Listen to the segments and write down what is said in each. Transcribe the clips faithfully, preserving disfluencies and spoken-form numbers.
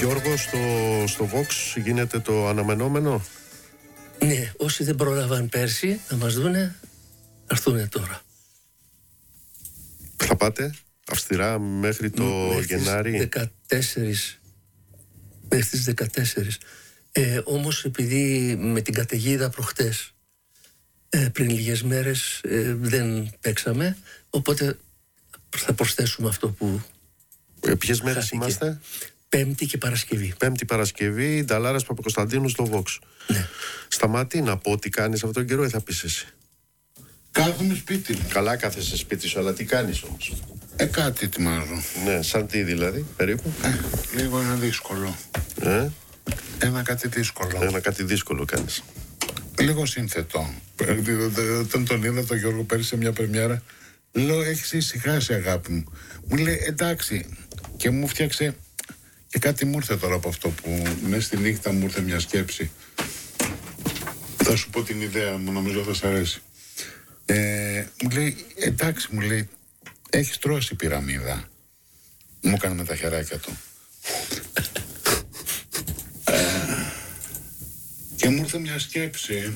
Γιώργο, στο, στο Vox γίνεται το αναμενόμενο. Ναι, όσοι δεν πρόλαβαν πέρσι να μας δούνε, έρθουνε τώρα. Θα πάτε αυστηρά μέχρι το μέχρι Γενάρη. δεκατέσσερις, μέχρι τις δεκατέσσερις. Ε, όμως επειδή με την καταιγίδα προχτές, ε, πριν λίγες μέρες ε, δεν παίξαμε, οπότε θα προσθέσουμε αυτό που... Ε, ποιες μέρες είμαστε? Πέμπτη και Παρασκευή. Πέμπτη Παρασκευή, Νταλάρας Παπακοσταντίνου στο Vox. Ναι. Σταμάτη να πω τι κάνεις αυτόν τον καιρό ή θα πεις εσύ? Κάθομαι σπίτι μου. Καλά κάθεσαι σπίτι σου, αλλά τι κάνεις όμως? Ε, κάτι ετοιμάζω. Ναι, σαν τι δηλαδή, περίπου? Ε, λίγο ένα δύσκολο. Ε? Ένα κάτι δύσκολο. Ένα κάτι δύσκολο κάνεις. Λίγο σύνθετο. Όταν τον είδα τον Γιώργο πέρυσι σε μια πρεμιέρα, λέω, έχεις ησυχάσει αγάπη μου. Μου λέει, εντάξει. Και μου φτιάξε και κάτι μου ήρθε τώρα από αυτό που μέσα στη νύχτα μου ήρθε μια σκέψη. Θα σου πω την ιδέα μου, νομίζω θα σ' αρέσει. Ε, μου λέει, εντάξει, μου λέει, έχεις τρώσει πυραμίδα. Μου έκανε με τα χεράκια του. ε, και μου ήρθε μια σκέψη.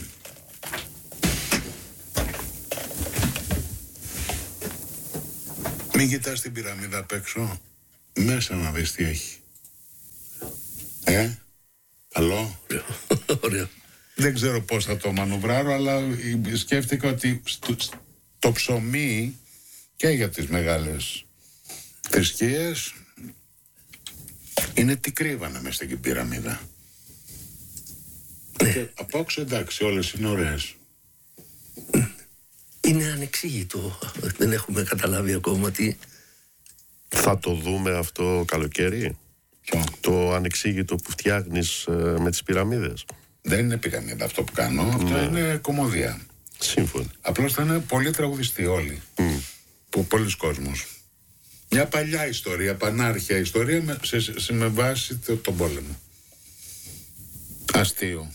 Μην κοιτάς την πυραμίδα απ' έξω, μέσα να δεις τι έχει. Ε, καλό. Ωραίο. Δεν ξέρω πώς θα το μανουβράρω, αλλά σκέφτηκα ότι στο, το ψωμί και για τις μεγάλες θρησκείες είναι τι κρύβανε μες στην πυραμίδα. Και από έξω εντάξει, όλες είναι ωραίες. Είναι ανεξήγητο. Δεν έχουμε καταλάβει ακόμα τι... Θα το δούμε αυτό καλοκαίρι? Ποιο? Το ανεξήγητο που φτιάχνεις ε, με τις πυραμίδες. Δεν είναι πυραμίδα αυτό που κάνω, ναι. Αυτό είναι κομμωδία. Σύμφωνα. Απλώς θα είναι πολύ τραγουδιστοί όλοι. Mm. Που πολλοί κόσμος. Μια παλιά ιστορία, πανάρχια ιστορία με, σε, σε, με βάση το, τον πόλεμο. Αστείο.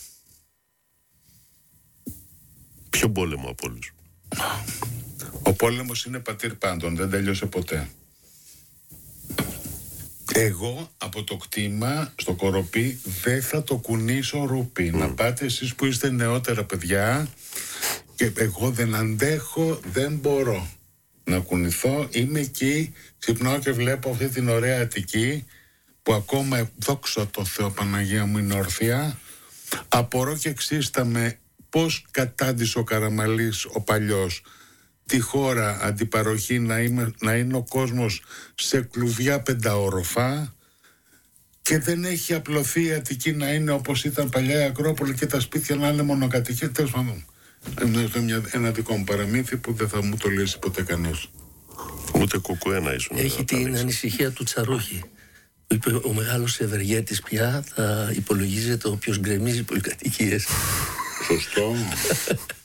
Ποιο πόλεμο από όλους? Ο πόλεμος είναι πατήρ πάντων, δεν τελειώσε ποτέ. Εγώ από το κτήμα στο Κοροπή δεν θα το κουνήσω ρούπι. Mm. Να πάτε εσείς που είστε νεότερα παιδιά, και εγώ δεν αντέχω, δεν μπορώ να κουνηθώ. Είμαι εκεί, ξυπνάω και βλέπω αυτή την ωραία Αττική που ακόμα, δόξα τω Θεώ Παναγία μου, είναι όρθια. Απορώ και ξύσταμε πώς κατάντησε ο Καραμαλής ο παλιός τη χώρα αντιπαροχή να, είμαι, να είναι ο κόσμος σε κλουβιά πενταόροφα και δεν έχει απλωθεί η Αττική να είναι όπως ήταν παλιά η Ακρόπολη και τα σπίτια να είναι μονοκατοικίες. Τέλος πάντων, είναι ένα δικό μου παραμύθι που δεν θα μου το λύσει ποτέ κανείς. Ούτε κουκουένα ήσουν. Έχει την ανησυχία του Τσαρούχη. Ο μεγάλος ευεργέτης πια θα υπολογίζεται όποιος γκρεμίζει πολυκατοικίες. Σωστό.